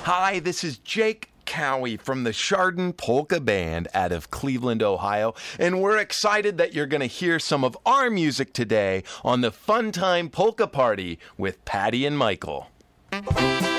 Hi, this is Jake Cowie from the Chardon Polka Band out of Cleveland, Ohio, and we're excited that you're going to hear some of our music today on the Fun Time Polka Party with Patty and Michael.